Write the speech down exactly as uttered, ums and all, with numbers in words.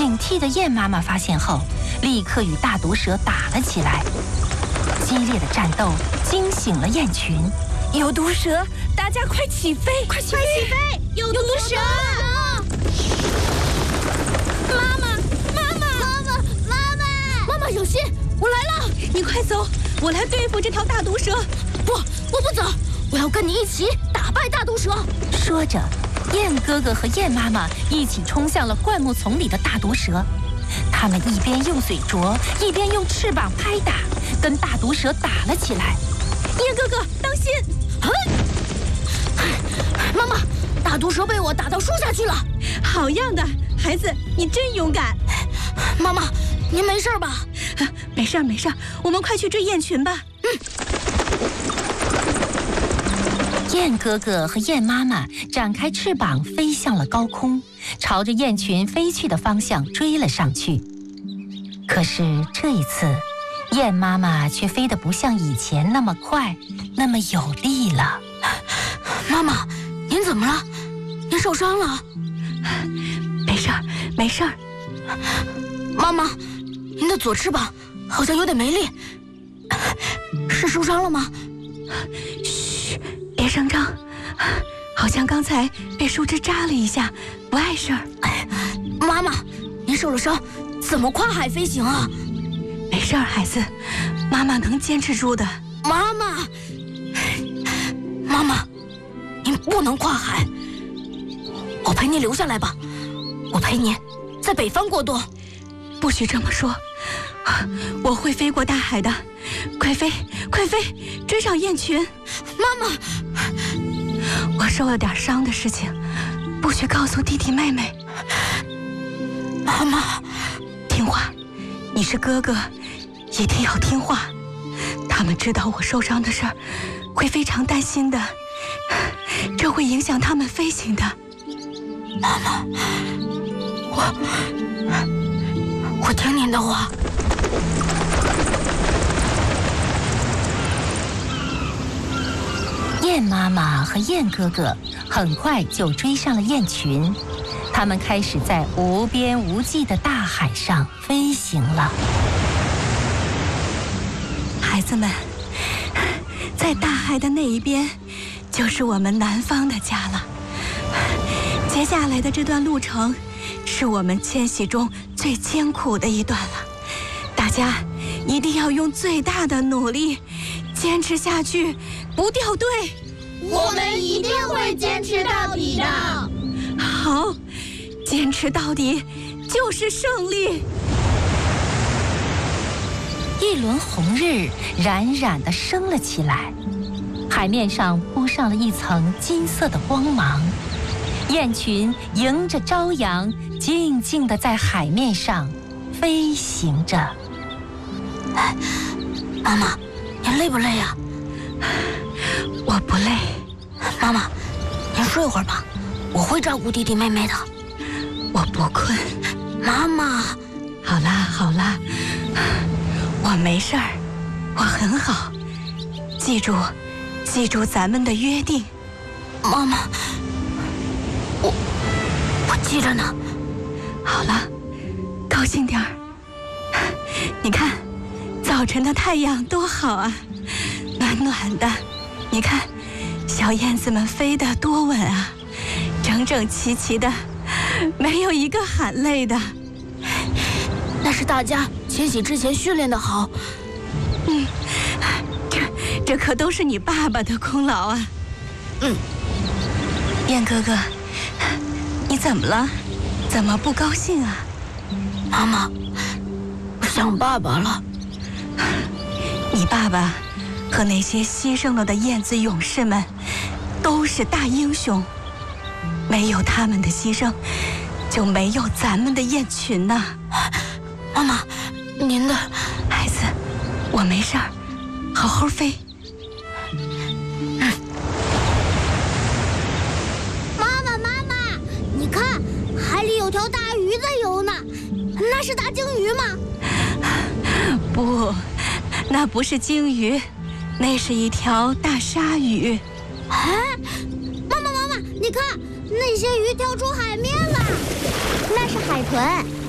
警惕的燕妈妈发现后，立刻与大毒蛇打了起来。激烈的战斗惊醒了雁群。有毒蛇，大家快起飞！快起飞！ 快起飞！有毒蛇！ 妈妈，妈妈， 妈妈，妈妈， 妈妈小心！我来了，你快走，我来对付这条大毒蛇。 不，我不走，我要跟你一起打败大毒蛇。 说着，燕哥哥和燕妈妈一起冲向了灌木丛里的大毒蛇。他们一边用嘴啄，一边用翅膀拍打，跟大毒蛇打了起来。 燕哥哥，当心！ 妈妈，大毒蛇被我打到树下去了。 好样的，孩子，你真勇敢。 妈妈，您没事吧？ 啊，没事没事，我们快去追雁群吧。 嗯。 雁哥哥和雁妈妈展开翅膀飞向了高空，朝着雁群飞去的方向追了上去。可是这一次，雁妈妈却飞得不像以前那么快，那么有力了。 妈妈，您怎么了？您受伤了？ 没事儿，没事儿。 妈妈，您的左翅膀好像有点没力，是受伤了吗？ 嘘，别声张，好像刚才被树枝扎了一下，不碍事儿。 妈妈，您受了伤，怎么跨海飞行啊？ 没事儿，孩子，妈妈能坚持住的。 妈妈，妈妈，您不能跨海，我陪您留下来吧，我陪您在北方过冬。 不许这么说，我会飞过大海的。快飞，快飞，追上雁群。 妈妈， 我受了点伤的事情，不许告诉弟弟妹妹。 妈妈， 听话，你是哥哥，一定要听话。他们知道我受伤的事儿，会非常担心的，这会影响他们飞行的。 妈妈，我我听您的话。 雁妈妈和雁哥哥很快就追上了雁群，他们开始在无边无际的大海上飞行了。 孩子们，在大海的那一边，就是我们南方的家了。接下来的这段路程，是我们迁徙中最艰苦的一段了。大家一定要用最大的努力，坚持下去，不掉队。 我们一定会坚持到底的。 好，坚持到底就是胜利。 一轮红日冉冉地升了起来，海面上铺上了一层金色的光芒，雁群迎着朝阳，静静地在海面上飞行着。 哎，妈妈，您累不累呀？ 我不累。 妈妈，您睡会儿吧，我会照顾弟弟妹妹的。 我不困。 妈妈， 好啦好啦，我没事儿，我很好。记住，记住咱们的约定。 妈妈，我我记着呢。 好了，高兴点儿。你看，早晨的太阳多好啊，暖暖的。你看，小燕子们飞得多稳啊，整整齐齐的，没有一个喊累的。 那是大家迁徙之前训练的好。 嗯，这这可都是你爸爸的功劳啊。 嗯， 燕哥哥，你怎么了？怎么不高兴啊？ 妈妈，我想爸爸了。 你爸爸和那些牺牲了的燕子勇士们都是大英雄，没有他们的牺牲，就没有咱们的雁群呐。 妈妈，您的孩子，我没事儿，好好飞。 嗯。 妈妈，妈妈，你看，海里有条大鱼在游呢，那是大鲸鱼吗？ 不，那不是鲸鱼，那是一条大鲨鱼。 哎，妈妈，妈妈，你看，那些鱼跳出海面了，那是海豚。